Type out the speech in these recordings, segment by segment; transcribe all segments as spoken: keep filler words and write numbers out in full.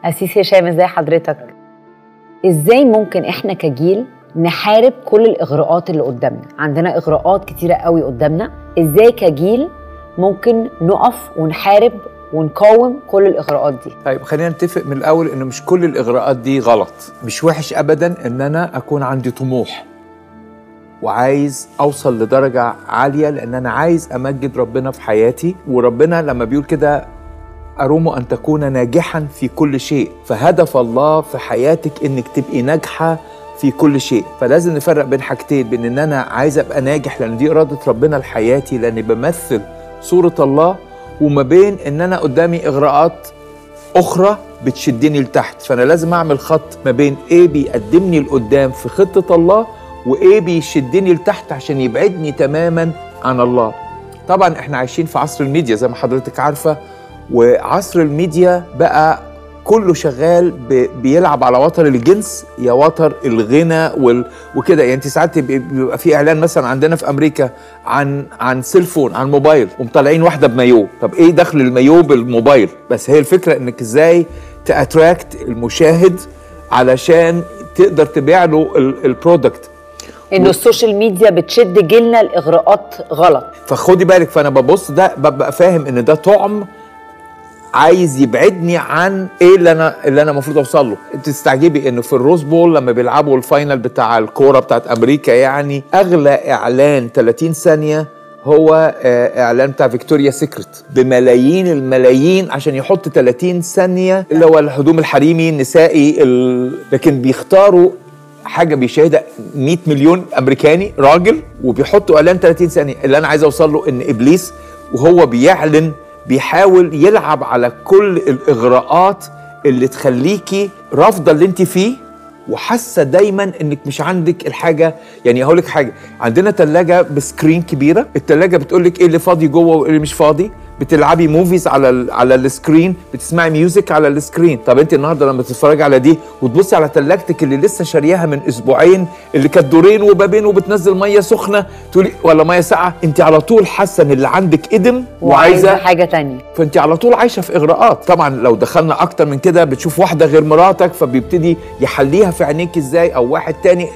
أسيس هشام، ازاي حضرتك؟ ازاي ممكن احنا كجيل نحارب كل الإغراءات اللي قدامنا؟ عندنا إغراءات كتيرة قوي قدامنا، ازاي كجيل ممكن نقف ونحارب ونقاوم كل الإغراءات دي؟ طيب خلينا نتفق من الأول إنه مش كل الإغراءات دي غلط. مش وحش أبداً إن أنا أكون عندي طموح وعايز أوصل لدرجة عالية، لأن أنا عايز أمجد ربنا في حياتي. وربنا لما بيقول كده أروم أن تكون ناجحاً في كل شيء، فهدف الله في حياتك إنك تبقي ناجحة في كل شيء. فلازم نفرق بين حاجتين، بين إن أنا عايز أبقى ناجح لأن دي إرادة ربنا لحياتي لأني بمثل صورة الله، وما بين إن أنا قدامي إغراءات أخرى بتشدني لتحت. فأنا لازم أعمل خط ما بين إيه بيقدمني لقدام في خطة الله وإيه بيشدني لتحت عشان يبعدني تماماً عن الله. طبعاً إحنا عايشين في عصر الميديا زي ما حضرتك عارفة، وعصر الميديا بقى كله شغال بيلعب على وتر الجنس يا وتر الغنى وال... وكده. يعني انت ساعات بيبقى في اعلان مثلا عندنا في امريكا عن عن سيلفون، عن موبايل، ومطلعين واحده بمايو. طب ايه دخل المايو بالموبايل؟ بس هي الفكره انك ازاي تاتراكت المشاهد علشان تقدر تبيع له البرودكت. انه و... السوشيال ميديا بتشد جيلنا الاغراءات غلط. فخدي بالك، فانا ببص ده ببقى فاهم ان ده طعم عايز يبعدني عن ايه اللي انا اللي انا المفروض اوصل له. انت تستعجبي انه في الروز بول لما بيلعبوا الفاينل بتاع الكوره بتاعت امريكا، يعني اغلى اعلان ثلاثين ثانيه هو اعلان بتاع فيكتوريا سيكريت بملايين الملايين عشان يحط ثلاثين ثانيه اللي هو الهدوم الحريمي النسائي ال... لكن بيختاروا حاجه بيشاهدها مئة مليون امريكاني راجل، وبيحطوا اعلان ثلاثين ثانيه. اللي انا عايز اوصل له ان ابليس وهو بيعلن بيحاول يلعب على كل الإغراءات اللي تخليكي رافضة اللي انت فيه وحاسة دايما انك مش عندك الحاجة. يعني هقولك حاجة، عندنا تلاجة بسكرين كبيرة، التلاجة بتقولك ايه اللي فاضي جوه وايه اللي مش فاضي. بتلعبي موفيز على ال على السكرين، بتسمعي ميوزك على السكرين. طب انت النهارده لما تتفرجي على دي وتبصي على تلاجتك اللي لسه شارياها من اسبوعين، اللي كانت دورين وبابين وبتنزل ميه سخنه تقولي ولا ميه ساقعه، انت على طول حاسه ان اللي عندك ادم وعايزه حاجه تانية، فانت على طول عايشه في اغراءات. طبعا لو دخلنا اكتر من كده بتشوف واحده غير مراتك فبيبتدي يحليها في عينيك ازاي، او واحد تاني.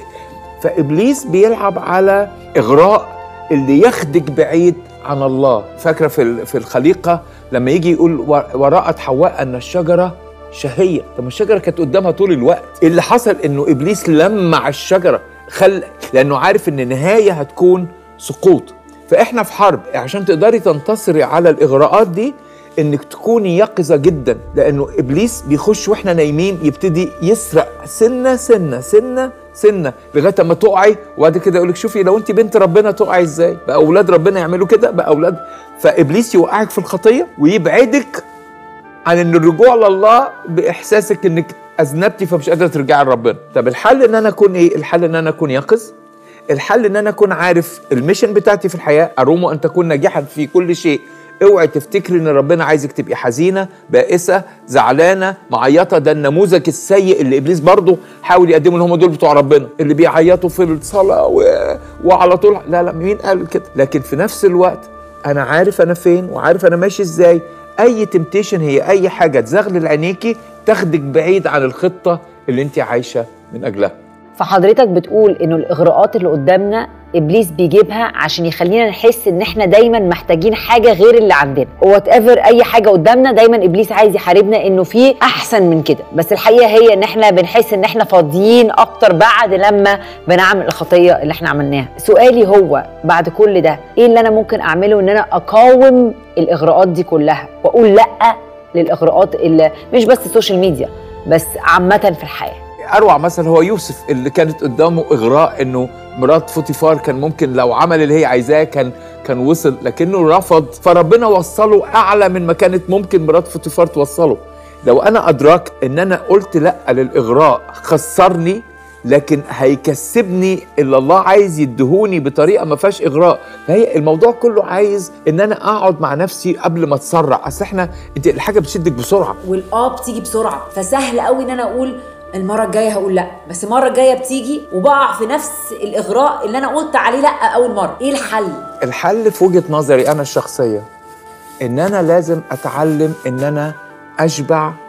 فابليس بيلعب على اغراء اللي ياخدك بعيد عن الله. فاكره في في الخليقه لما يجي يقول ورأت حواء ان الشجره شهيه، طب الشجره كانت قدامها طول الوقت. اللي حصل انه ابليس لمع الشجره، خل لانه عارف ان النهايه هتكون سقوط. فاحنا في حرب عشان تقدري تنتصري على الاغراءات دي، انك تكوني يقظه جدا، لانه ابليس بيخش واحنا نايمين يبتدي يسرق سنه سنه سنه سنه لغايه اما تقعي، وبعد كده يقولك شوفي لو انت بنت ربنا تقعي ازاي، بقى اولاد ربنا يعملوا كده، بقى اولاد. فابليس يوقعك في الخطيه ويبعدك عن ان الرجوع لله باحساسك انك اذنبتي فمش قادره ترجعي لربنا. طب الحل ان انا اكون ايه؟ الحل ان انا اكون يقظ، الحل ان انا اكون عارف الميشن بتاعتي في الحياه. اروم ان تكون ناجحا في كل شيء. اوعي تفتكري ان ربنا عايزك تبقي حزينه بائسه زعلانه معيطه. ده النموذج السيء اللي ابليس برضه حاول يقدمه، ان هم دول بتوع ربنا اللي بيعيطوا في الصلاه و... وعلى طول. لا لا، مين قال كده؟ لكن في نفس الوقت انا عارف انا فين وعارف انا ماشي ازاي. اي تمتيشن هي اي حاجه تزغلل عينيكي تاخدك بعيد عن الخطه اللي انت عايشه من اجلها. فحضرتك بتقول انه الاغراءات اللي قدامنا ابليس بيجيبها عشان يخلينا نحس ان احنا دايما محتاجين حاجه غير اللي عندنا، وات ايفر اي حاجه قدامنا دايما ابليس عايز يحاربنا انه في احسن من كده. بس الحقيقه هي ان احنا بنحس ان احنا فاضيين اكتر بعد لما بنعمل الخطيه اللي احنا عملناها. سؤالي هو بعد كل ده ايه اللي انا ممكن اعمله ان انا اقاوم الاغراءات دي كلها واقول لا للاغراءات اللي مش بس السوشيال ميديا بس عامه في الحياه؟ اروع مثل هو يوسف اللي كانت قدامه اغراء انه مرات فوتيفار كان ممكن لو عمل اللي هي عايزاه كان كان وصل، لكنه رفض، فربنا وصله اعلى من ما كانت ممكن مرات فوتيفار توصله. لو انا ادركت ان انا قلت لا للاغراء خسرني، لكن هيكسبني اللي الله عايز يدهوني بطريقه ما فيهاش اغراء. فهي الموضوع كله عايز ان انا اقعد مع نفسي قبل ما اتسرع. اصل احنا انت الحاجه بتشدك بسرعه، والاه بتيجي بسرعه، فسهل قوي ان انا اقول المره الجايه هقول لا، بس المره الجايه بتيجي وبقع في نفس الاغراء اللي انا قلت عليه لا اول مره. ايه الحل؟ الحل في وجهه نظري انا الشخصيه ان انا لازم اتعلم ان انا اشبع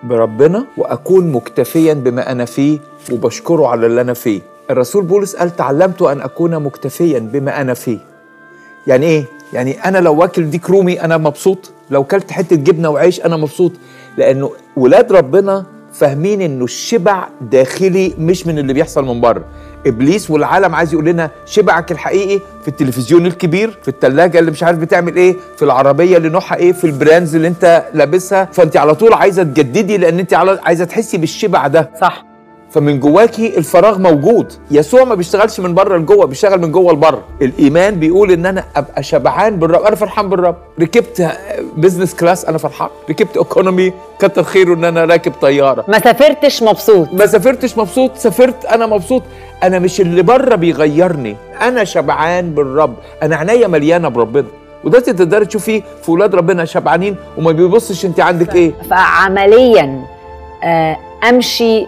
بربنا واكون مكتفيا بما انا فيه وبشكره على اللي انا فيه. الرسول بولس قال تعلمت ان اكون مكتفيا بما انا فيه. يعني ايه؟ يعني انا لو واكل ديك رومي انا مبسوط، لو كلت حته جبنه وعيش انا مبسوط، لانه ولاد ربنا فاهمين انه الشبع داخلي مش من اللي بيحصل من بره. ابليس والعالم عايز يقول لنا شبعك الحقيقي في التلفزيون الكبير، في الثلاجه اللي مش عارف بتعمل ايه، في العربيه اللي نوعها ايه، في البراندز اللي انت لابسها، فانت على طول عايزه تجددي لان انت عايزه تحسي بالشبع ده. صح. فمن جواكي الفراغ موجود. يسوع ما بيشتغلش من بره لجوه، بيشتغل من جوه لبره. الايمان بيقول ان انا ابقى شبعان بالرب، انا فرحان بالرب. ركبت بزنس كلاس انا فرحان، ركبت ايكونومي كتر خيره ان انا راكب طياره. ما سافرتش مبسوط، ما سافرتش مبسوط، سافرت انا مبسوط. انا مش اللي بره بيغيرني، انا شبعان بالرب، انا عينيا مليانه بربنا. وده تقدري تشوفيه في ولاد ربنا شبعانين وما بيبصش انت عندك ايه. فعمليا آه امشي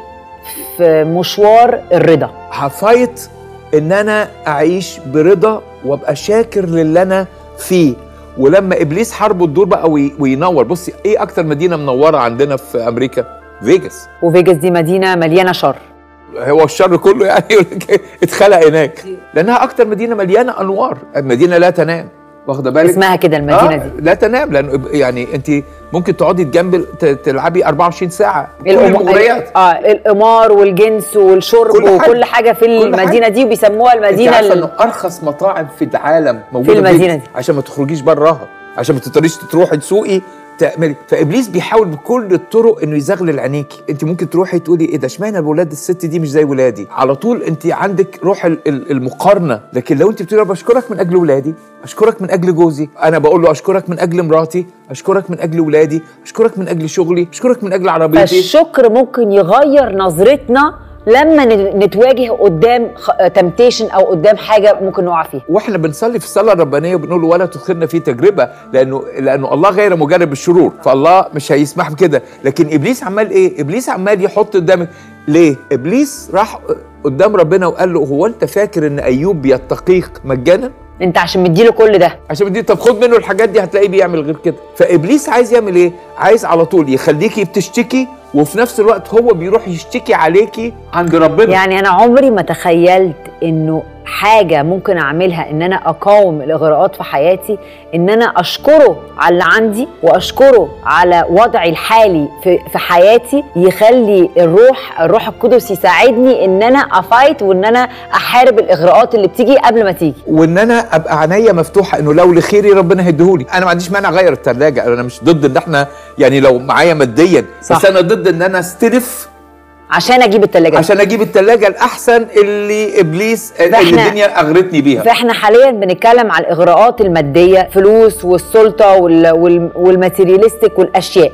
في مشوار الرضا، هفايت ان انا اعيش برضا وابقى شاكر للي انا فيه. ولما ابليس حاربه الدور بقى وينور. بصي ايه اكتر مدينه منوره عندنا في امريكا؟ فيجاس. وفيجاس دي مدينه مليانه شر، هو الشر كله يعني اتخلق هناك لانها اكتر مدينه مليانه انوار، مدينه لا تنام. واخده بالك؟ اسمها كده المدينه آه دي لا تنام، لانه يعني انت ممكن تقعدي جنب تلعبي أربعة وعشرين ساعه. كل المغريات اه القمار والجنس والشرب كل وكل حاجه في المدينه دي، وبيسموها المدينه. انت عارفه انه ارخص مطاعم في العالم موجوده في المدينه دي عشان ما تخرجيش براها، عشان ما تقدريش تروحي تسوقي تعملي. فابليس بيحاول بكل الطرق انه يزغلل عينيكي. انت ممكن تروحي تقولي ايه ده، اشمعنى الولاد الست دي مش زي ولادي؟ على طول انت عندك روح المقارنه. لكن لو انت بتقولي بشكرك من اجل ولادي، اشكرك من اجل جوزي، انا بقول له اشكرك من اجل مراتي، اشكرك من اجل ولادي، اشكرك من اجل شغلي، اشكرك من اجل عربيتي. الشكر ممكن يغير نظرتنا لما نتواجه قدام تمتيشن او قدام حاجه ممكن نقع فيها. واحنا بنصلي في الصلاه الربانيه وبنقول له ولا تدخلنا في تجربه، لانه لانه الله غير مجرب بالشرور، فالله مش هيسمح بكده. لكن ابليس عمال ايه؟ ابليس عمال يحط قدامك. ليه؟ ابليس راح قدام ربنا وقال له هو انت فاكر ان ايوب بيتقيك مجانا؟ انت عشان مديله كل ده، عشان مديله. طب خد منه الحاجات دي هتلاقيه بيعمل غير كده. فابليس عايز يعمل ايه؟ عايز على طول يخليكي بتشتكي، وفي نفس الوقت هو بيروح يشتكي عليكي عند ربنا. يعني انا عمري ما تخيلت انه حاجه ممكن اعملها ان انا اقاوم الاغراءات في حياتي، ان انا اشكره على اللي عندي واشكره على وضعي الحالي في في حياتي، يخلي الروح الروح القدس يساعدني ان انا افايت وان انا احارب الاغراءات اللي بتيجي قبل ما تيجي، وان انا ابقى عينيا مفتوحه انه لو لخيري ربنا هيديهولي. انا ما عنديش مانع اغير الثلاجه، انا مش ضد ان احنا يعني لو معايا ماديا، بس انا ضد ان انا استلف عشان اجيب الثلاجه عشان اجيب الثلاجه الاحسن اللي ابليس اللي الدنيا اغرتني بيها. فاحنا حاليا بنتكلم على الاغراءات الماديه، فلوس والسلطه والماتيرياليستيك والاشياء،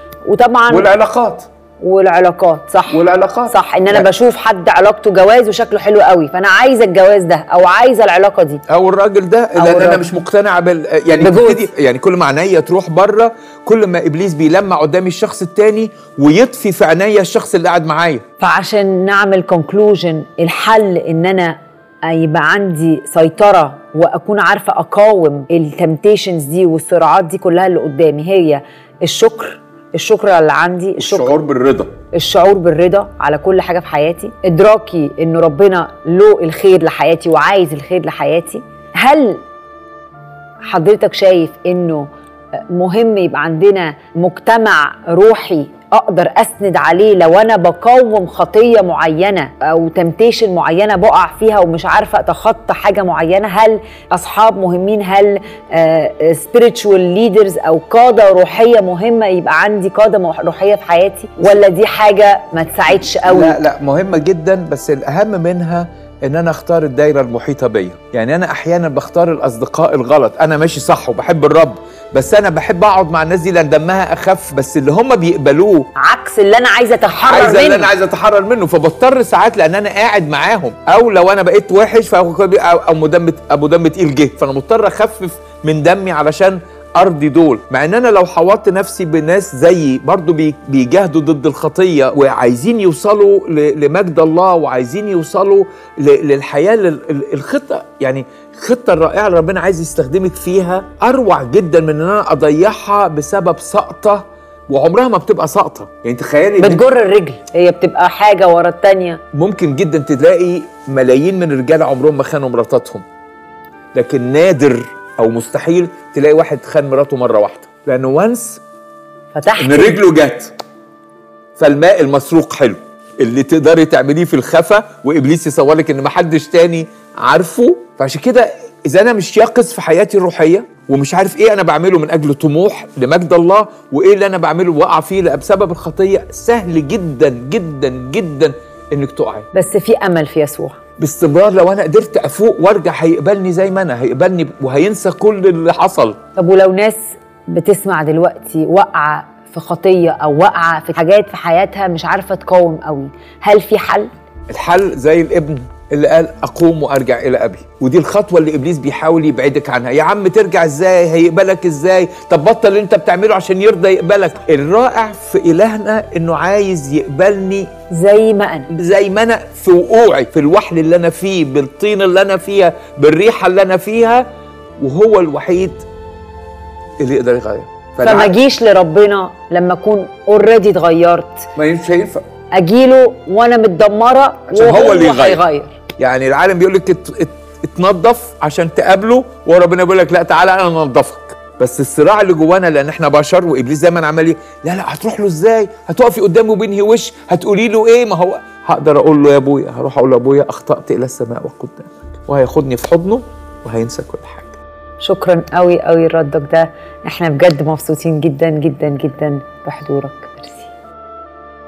وطبعا والعلاقات والعلاقات صح والعلاقات صح ان انا يعني بشوف حد علاقته جواز وشكله حلو قوي، فانا عايزه الجواز ده او عايزه العلاقه دي او الراجل ده، لان انا مش مقتنع بال يعني بتبتدي يعني كل ما عينيا تروح بره كل ما ابليس بيلمع قدامي الشخص التاني ويطفي في عينيا الشخص اللي قاعد معايا. فعشان نعمل كونكلوجن، الحل ان انا يبقى عندي سيطره واكون عارفه اقاوم التمتيشنز دي والصراعات دي كلها اللي قدامي، هي الشكر الشكر على اللي عندي، الشكر الشعور بالرضا، الشعور بالرضا على كل حاجة في حياتي، إدراكي إنه ربنا له الخير لحياتي وعايز الخير لحياتي. هل حضرتك شايف إنه مهم يبقى عندنا مجتمع روحي أقدر أسند عليه لو أنا بقاوم خطية معينة أو تمتيشن معينة بقع فيها ومش عارفة أتخطى حاجة معينة؟ هل أصحاب مهمين؟ هل uh, spiritual leaders أو قادة روحية مهمة يبقى عندي قادة روحية في حياتي، ولا دي حاجة ما تساعدش قوي؟ لا لا مهمة جدا، بس الأهم منها ان انا اختار الدايره المحيطه بيا. يعني انا احيانا بختار الاصدقاء الغلط، انا ماشي صح وبحب الرب، بس انا بحب اقعد مع الناس دي لان دمها اخف، بس اللي هم بيقبلوه عكس اللي انا عايزه اتحرر منه، عايزه اللي انا عايزه اتحرر منه، فبضطر ساعات لان انا قاعد معاهم، او لو انا بقيت وحش او مدم ابو دم تقيل جه، فانا مضطر اخفف من دمي علشان ارضي دول. مع ان انا لو حوطت نفسي بناس زيي برضو بيجاهدوا ضد الخطيه وعايزين يوصلوا لمجد الله وعايزين يوصلوا للحياه، الخطه يعني الخطه الرائعه اللي ربنا عايز يستخدمك فيها اروع جدا من ان انا اضيعها بسبب سقطه وعمرها ما بتبقى ساقطه. يعني تخيلي إن بتجر الرجل، هي بتبقى حاجه ورا التانيه. ممكن جدا تلاقي ملايين من الرجاله عمرهم ما خانوا مراتاتهم، لكن نادر او مستحيل تلاقي واحد خان مراته مره واحده، لانه وانس فتحت ان رجله جت. فالماء المسروق حلو اللي تقدري تعمليه في الخفا وابليس يصورلك ان محدش تاني عارفه. فعشان كده اذا انا مش يقظ في حياتي الروحيه ومش عارف ايه انا بعمله من اجل طموح لمجد الله، وايه اللي انا بعمله واقع فيه بسبب الخطيه، سهل جدا جدا جدا انك تقعي. بس في امل في يسوع باستمرار. لو انا قدرت افوق وارجع هيقبلني زي ما انا، هيقبلني وهينسى كل اللي حصل. طب ولو ناس بتسمع دلوقتي واقعه في خطيه او واقعه في حاجات في حياتها مش عارفه تقاوم قوي، هل في حل؟ الحل زي الابن اللي قال اقوم وارجع الى ابي، ودي الخطوه اللي ابليس بيحاول يبعدك عنها. يا عم ترجع ازاي؟ هيقبلك ازاي؟ طب بطل اللي انت بتعمله عشان يرضى يقبلك. الرائع في الهنا انه عايز يقبلني زي ما انا زي ما انا في وقوعي، في الوحل اللي انا فيه، بالطين اللي انا فيها، بالريحه اللي انا فيها، وهو الوحيد اللي يقدر يغير. فما جيش لربنا لما اكون اوريدي اتغيرت، ما مش هينفع اجيله وانا متدمره عشان هو اللي يغير. هيغير. يعني العالم بيقول لك ات... ات... اتنضف عشان تقابله، وربنا بيقول لك لا تعالى انا انضفك. بس الصراع اللي جوانا لان احنا بشر، وابليس دايما عمال ي... لا لا هتروح له ازاي؟ هتقفي قدامه بينهي وش؟ هتقولي له ايه؟ ما هو هقدر اقول له يا ابويا، هروح اقول له ابويا اخطات الى السماء وقدامك، وهياخدني في حضنه وهينسى كل حاجه. شكرا قوي قوي ردك ده، احنا بجد مبسوطين جدا جدا جدا بحضورك.